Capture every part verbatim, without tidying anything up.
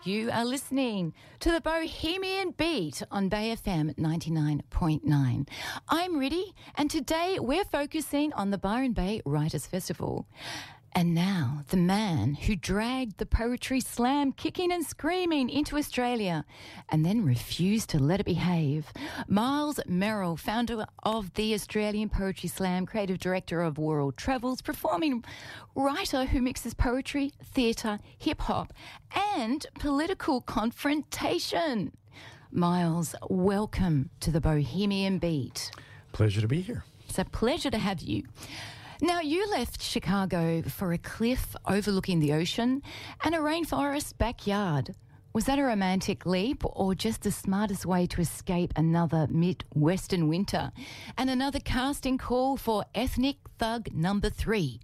You are listening to the Bohemian Beat on Bay F M ninety-nine point nine. I'm Riddy, and today we're focusing on the Byron Bay Writers' Festival. And now, the man who dragged the Poetry Slam kicking and screaming into Australia and then refused to let it behave. Miles Merrill, founder of the Australian Poetry Slam, creative director of World Travels, performing writer who mixes poetry, theatre, hip-hop and political confrontation. Miles, welcome to the Bohemian Beat. Pleasure to be here. It's a pleasure to have you. Now, you left Chicago for a cliff overlooking the ocean and a rainforest backyard. Was that a romantic leap or just the smartest way to escape another Midwestern winter and another casting call for Ethnic Thug Number Three?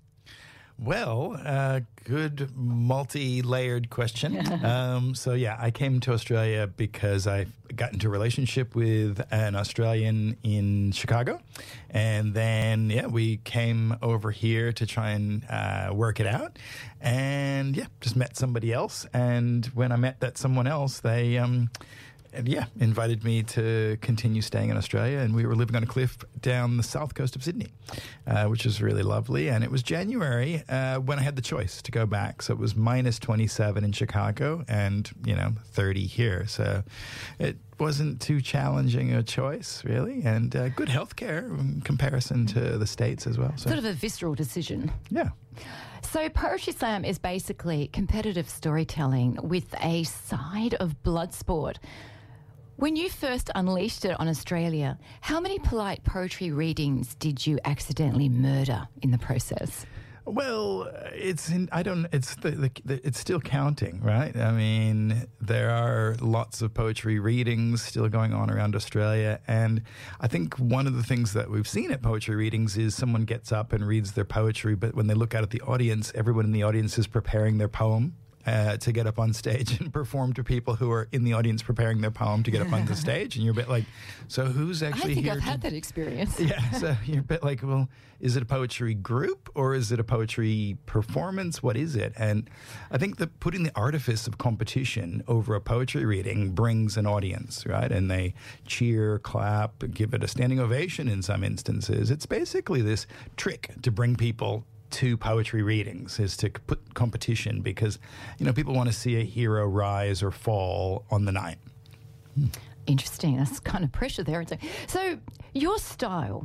Well, uh, good multi-layered question. um, so, yeah, I came to Australia because I got into a relationship with an Australian in Chicago. And then, yeah, we came over here to try and uh, work it out. And, yeah, just met somebody else. And when I met that someone else, they... Um, And yeah, invited me to continue staying in Australia, and we were living on a cliff down the south coast of Sydney, uh, which was really lovely. And it was January uh, when I had the choice to go back. So it was minus twenty-seven in Chicago and, you know, thirty here. So it wasn't too challenging a choice, really, and uh, good healthcare in comparison to the States as well. So. Sort of a visceral decision. Yeah. So Poetry Slam is basically competitive storytelling with a side of blood sport. When you first unleashed it on Australia, how many polite poetry readings did you accidentally murder in the process? Well, it's in, I don't. It's the, the, the it's still counting, right? I mean, there are lots of poetry readings still going on around Australia, and I think one of the things that we've seen at poetry readings is someone gets up and reads their poetry, but when they look out at the audience, everyone in the audience is preparing their poem. Uh, to get up on stage and perform to people who are in the audience preparing their poem to get up on the stage. And you're a bit like, so who's actually here? I think here I've to... had that experience. Yeah, so you're a bit like, well, is it a poetry group or is it a poetry performance? What is it? And I think that putting the artifice of competition over a poetry reading brings an audience, right? And they cheer, clap, give it a standing ovation in some instances. It's basically this trick to bring people to poetry readings, is to put competition because, you know, people want to see a hero rise or fall on the night. Hmm. Interesting. That's kind of pressure there. So your style,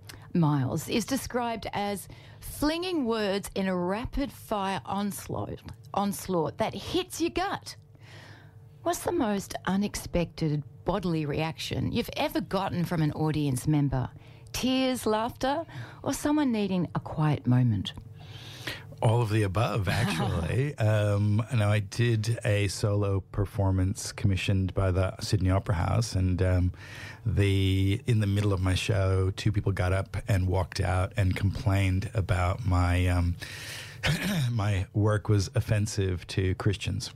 Miles, is described as flinging words in a rapid-fire onslaught, onslaught that hits your gut. What's the most unexpected bodily reaction you've ever gotten from an audience member? Tears, laughter, or someone needing a quiet moment? All of the above, actually. um, now, I did a solo performance commissioned by the Sydney Opera House, and um, the in the middle of my show, two people got up and walked out and complained about my um, my work was offensive to Christians.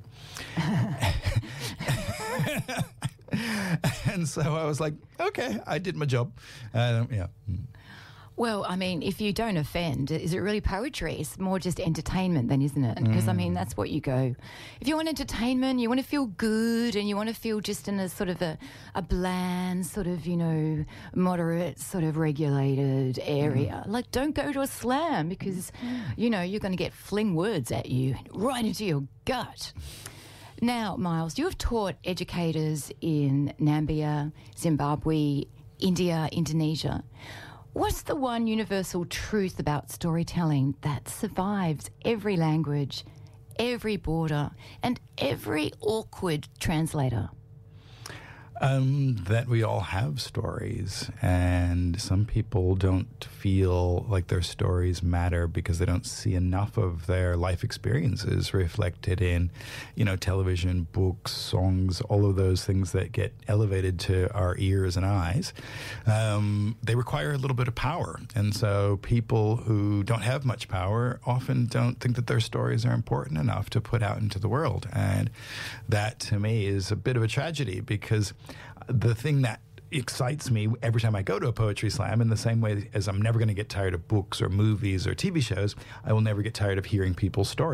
And so I was like, okay, I did my job. Uh, yeah. Well, I mean, if you don't offend, is it really poetry? It's more just entertainment then, isn't it? Because, mm. I mean, that's what you go. If you want entertainment, you want to feel good and you want to feel just in a sort of a, a bland, sort of, you know, moderate, sort of regulated area. Mm. Like, don't go to a slam because, you know, you're going to get fling words at you right into your gut. Now, Miles, you have taught educators in Namibia, Zimbabwe, India, Indonesia. What's the one universal truth about storytelling that survives every language, every border, and every awkward translator? Um, that we all have stories, and some people don't feel like their stories matter because they don't see enough of their life experiences reflected in, you know, television, books, songs, all of those things that get elevated to our ears and eyes. Um, they require a little bit of power, and so people who don't have much power often don't think that their stories are important enough to put out into the world, and that to me is a bit of a tragedy because the thing that excites me every time I go to a poetry slam, in the same way as I'm never going to get tired of books or movies or T V shows, I will never get tired of hearing people's stories.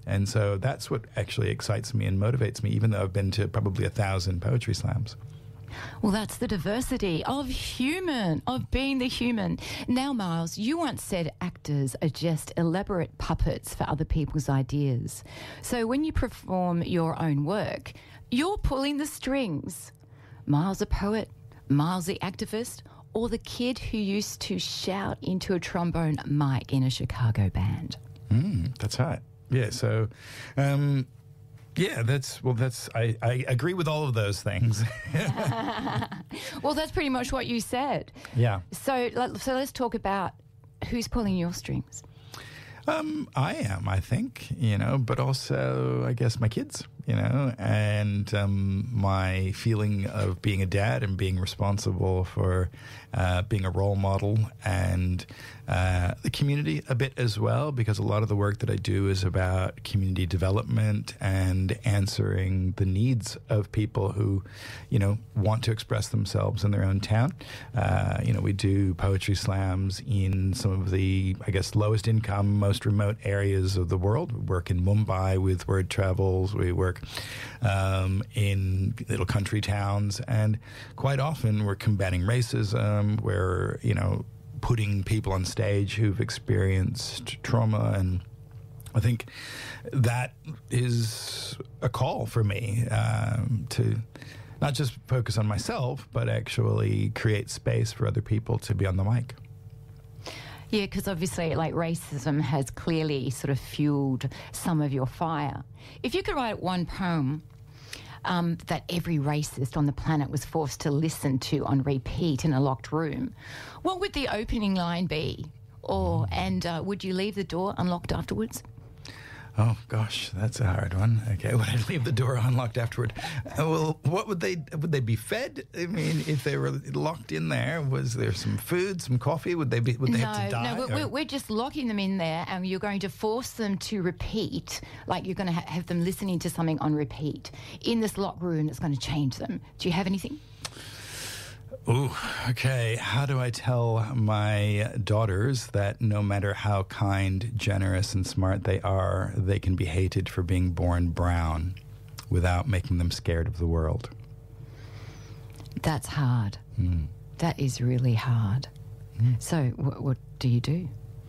And so that's what actually excites me and motivates me, even though I've been to probably a thousand poetry slams. Well, that's the diversity of human, of being the human. Now, Miles, you once said actors are just elaborate puppets for other people's ideas. So when you perform your own work, you're pulling the strings. Miles a poet, Miles the activist, or the kid who used to shout into a trombone mic in a Chicago band? Mm, that's right. Yeah, so... Um, Yeah, that's, well, that's, I, I agree with all of those things. Well, that's pretty much what you said. Yeah. So, so let's talk about who's pulling your strings. Um, I am, I think, you know, but also, I guess, my kids, you know, and um, my feeling of being a dad and being responsible for uh, being a role model, and uh, the community a bit as well, because a lot of the work that I do is about community development and answering the needs of people who, you know, want to express themselves in their own town. Uh, you know, we do poetry slams in some of the, I guess, lowest income, most remote areas of the world. We work in Mumbai with Word Travels. We work um, in little country towns, and quite often we're combating racism. We're, you know, putting people on stage who've experienced trauma, and I think that is a call for me um, to not just focus on myself, but actually create space for other people to be on the mic. Yeah, because obviously, like, racism has clearly sort of fueled some of your fire. If you could write one poem um, that every racist on the planet was forced to listen to on repeat in a locked room, what would the opening line be? Or, and uh, would you leave the door unlocked afterwards? Oh, gosh, that's a hard one. Okay, would I leave the door unlocked afterward? Uh, well, what would they, would they be fed? I mean, if they were locked in there, was there some food, some coffee? Would they be, would they no, have to die? No, we're, we're just locking them in there, and you're going to force them to repeat, like you're going to ha- have them listening to something on repeat in this locked room that's going to change them. Do you have anything? Ooh, okay. How do I tell my daughters that no matter how kind, generous, and smart they are, they can be hated for being born brown without making them scared of the world? That's hard. Mm. That is really hard. Mm. So wh- what do you do?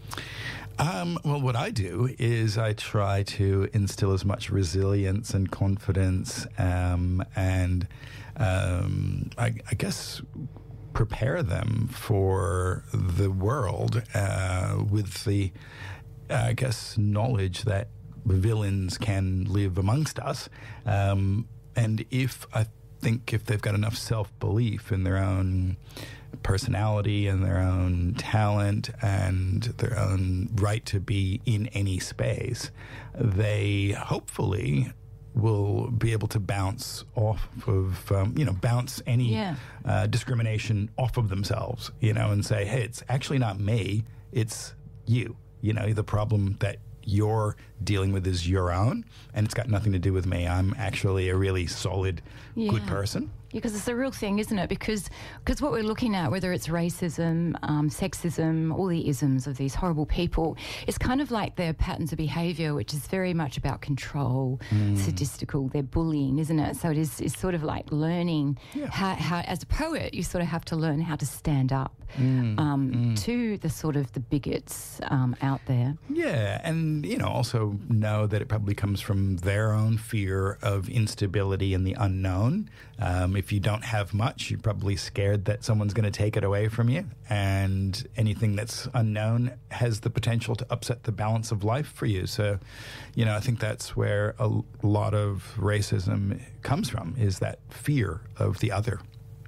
Um, well, what I do is I try to instill as much resilience and confidence um, and um, I, I guess prepare them for the world uh, with the, uh, I guess, knowledge that villains can live amongst us. Um, and if I think if they've got enough self-belief in their own personality and their own talent and their own right to be in any space, they hopefully will be able to bounce off of, um, you know, bounce any yeah. uh, discrimination off of themselves, you know, and say, hey, it's actually not me, it's you. You know, the problem that you're dealing with is your own, and it's got nothing to do with me. I'm actually a really solid, yeah. good person. Because it's a real thing, isn't it? Because because what we're looking at, whether it's racism, um, sexism, all the isms of these horrible people, it's kind of like their patterns of behaviour, which is very much about control, mm. sadistical, they're bullying, isn't it? So it is it's sort of like learning yeah. how, how, as a poet, you sort of have to learn how to stand up mm. Um, mm. to the sort of the bigots um, out there. Yeah, and, you know, also know that it probably comes from their own fear of instability and the unknown. Um, if you don't have much, you're probably scared that someone's going to take it away from you. And anything that's unknown has the potential to upset the balance of life for you. So, you know, I think that's where a lot of racism comes from, is that fear of the other.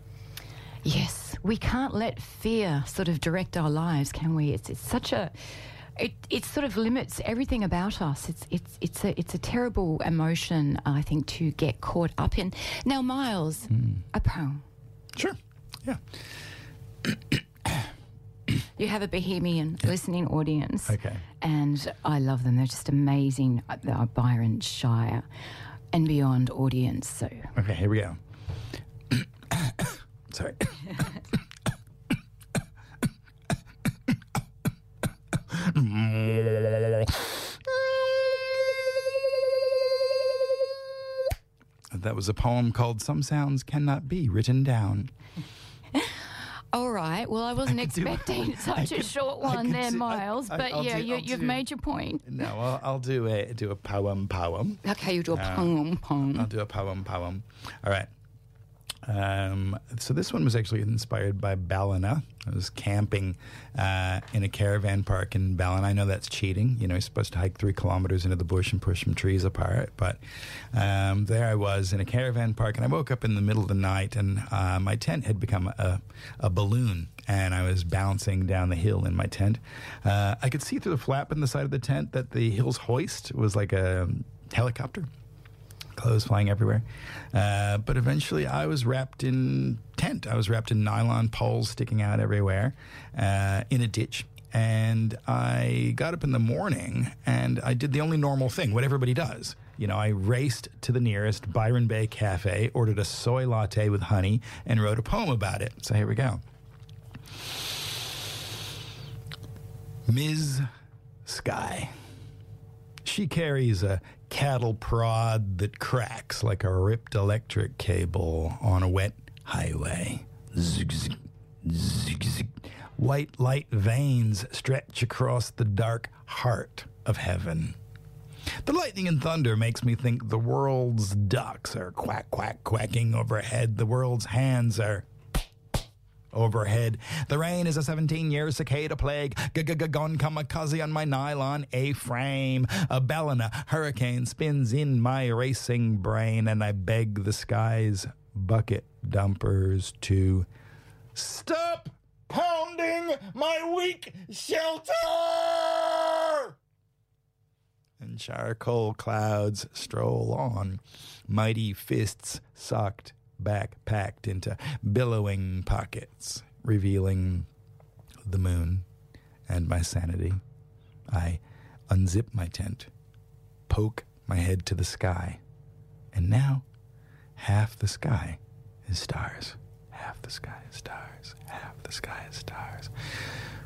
Yes, we can't let fear sort of direct our lives, can we? It's, it's such a... It it sort of limits everything about us. It's it's it's a it's a terrible emotion, I think, to get caught up in. Now, Miles, mm. a poem. Sure. Yeah. You have a Bohemian yeah. listening audience. Okay. And I love them. They're just amazing. Uh, Byron Shire and beyond audience. So. Okay, here we go. Sorry. That was a poem called Some Sounds Cannot Be Written Down. All right. Well, I wasn't I could do- expecting such I a could- short I one could there, do- I- Miles. I- but I'll yeah, do- you, I'll you've do- made your point. No, I'll, I'll do a do a poem poem. Okay, you do a Uh, poem, poem. I'll do a poem poem. All right. Um, so this one was actually inspired by Ballina. I was camping uh, in a caravan park in Ballina. I know that's cheating. You know, you're supposed to hike three kilometers into the bush and push some trees apart. But um, there I was in a caravan park, and I woke up in the middle of the night, and uh, my tent had become a, a balloon, and I was bouncing down the hill in my tent. Uh, I could see through the flap in the side of the tent that the hill's hoist was like a helicopter. Clothes flying everywhere. Uh, but eventually I was wrapped in tent. I was wrapped in nylon poles sticking out everywhere uh, in a ditch. And I got up in the morning and I did the only normal thing, what everybody does. You know, I raced to the nearest Byron Bay Cafe, ordered a soy latte with honey, and wrote a poem about it. So here we go. Miz Sky. She carries a cattle prod that cracks like a ripped electric cable on a wet highway. Zig, zig, zig, zig. White light veins stretch across the dark heart of heaven. The lightning and thunder makes me think the world's ducks are quack, quack, quacking overhead. The world's hands are overhead. The rain is a seventeen-year cicada plague. G-g-g-gone kamikaze on my nylon A-frame. A Ballina hurricane spins in my racing brain, and I beg the sky's bucket dumpers to stop pounding my weak shelter! And charcoal clouds stroll on, mighty fists sucked back packed into billowing pockets, revealing the moon and my sanity. I unzip my tent, poke my head to the sky, and now half the sky is stars. Half the sky is stars. Half the sky is stars.